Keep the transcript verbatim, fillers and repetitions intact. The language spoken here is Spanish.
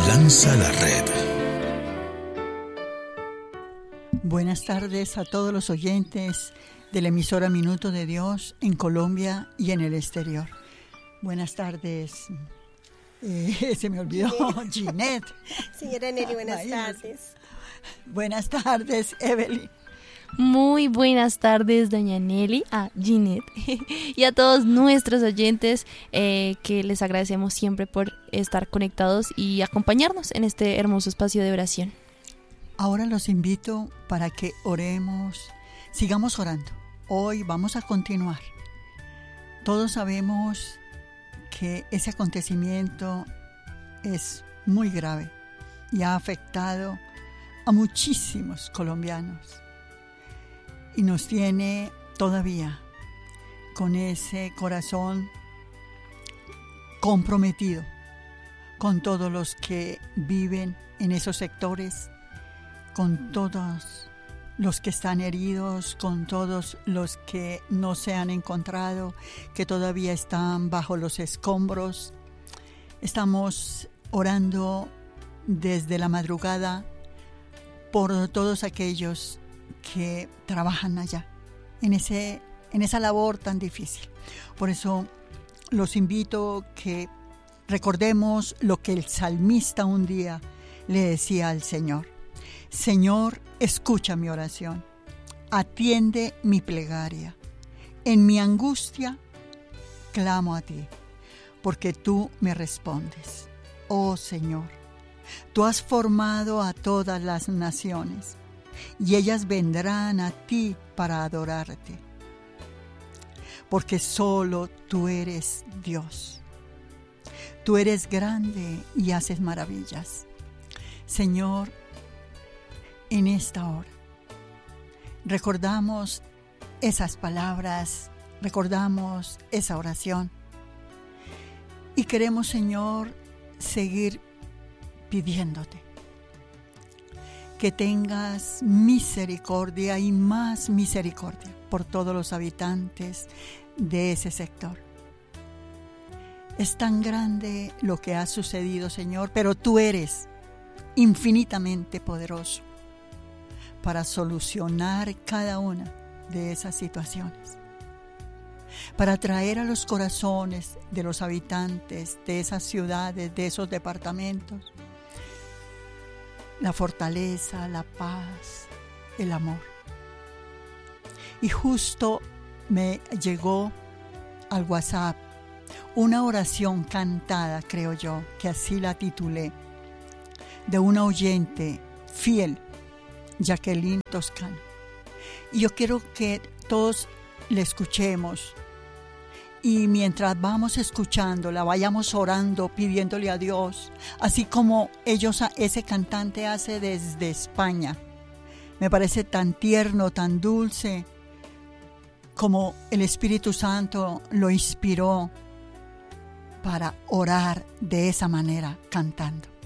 lanza la red. Buenas tardes a todos los oyentes de la emisora Minuto de Dios en Colombia y en el exterior. Buenas tardes. Eh, se me olvidó, Ginette. Señora Nelly, buenas Ay, tardes. Buenas tardes, Evelyn. Muy buenas tardes, doña Nelly, a Ginette y a todos nuestros oyentes eh, que les agradecemos siempre por estar conectados y acompañarnos en este hermoso espacio de oración. Ahora los invito para que oremos, sigamos orando. Hoy vamos a continuar. Todos sabemos que ese acontecimiento es muy grave y ha afectado a muchísimos colombianos y nos tiene todavía con ese corazón comprometido con todos los que viven en esos sectores, con todos los que están heridos, con todos los que no se han encontrado, que todavía están bajo los escombros. Estamos orando desde la madrugada por todos aquellos que trabajan allá, en, ese, en esa labor tan difícil. Por eso los invito que recordemos lo que el salmista un día le decía al Señor. Señor, escucha mi oración, atiende mi plegaria. En mi angustia clamo a ti, porque tú me respondes. Oh Señor, tú has formado a todas las naciones, y ellas vendrán a ti para adorarte, porque solo tú eres Dios. Tú eres grande y haces maravillas. Señor, en esta hora recordamos esas palabras, recordamos esa oración y queremos, Señor, seguir pidiéndote que tengas misericordia y más misericordia por todos los habitantes de ese sector. Es tan grande lo que ha sucedido, Señor, pero tú eres infinitamente poderoso para solucionar cada una de esas situaciones, para traer a los corazones de los habitantes de esas ciudades, de esos departamentos, la fortaleza, la paz, el amor. Y justo me llegó al WhatsApp una oración cantada, creo yo, que así la titulé, de una oyente fiel, Jacqueline Toscano. Y yo quiero que todos la escuchemos y mientras vamos escuchándola, vayamos orando, pidiéndole a Dios, así como ellos, ese cantante hace desde España. Me parece tan tierno, tan dulce, como el Espíritu Santo lo inspiró para orar de esa manera, cantando.